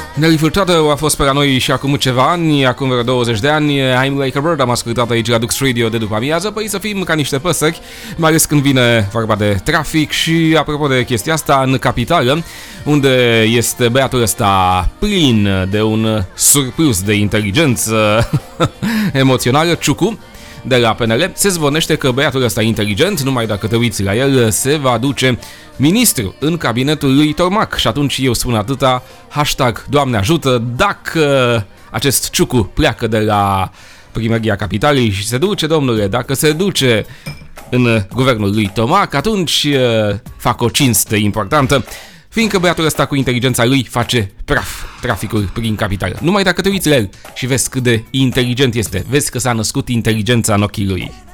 Nelly Furtado a fost pe la noi și acum ceva ani, acum vreo 20 de ani. I'm Like a Bird am ascultat aici la Dux Radio de după amiază. Păi să fim ca niște păsări, mai ales când vine vorba de trafic. Și apropo de chestia asta, în capitală, unde este băiatul ăsta plin de un surplus de inteligență emoțională, Ciucu, de la PNL, se zvonește că băiatul ăsta inteligent, numai dacă te uiți la el, se va duce ministru în cabinetul lui Tolmac. Și atunci eu spun atâta, hashtag Doamne ajută, dacă acest Ciucu pleacă de la Primăria Capitalei și se duce, domnule, dacă se duce în guvernul lui Tolmac, atunci fac o cinste importantă, fiindcă băiatul ăsta cu inteligența lui face praf traficul prin capitală. Numai dacă te uiți la el și vezi cât de inteligent este, vezi că s-a născut inteligența în ochii lui.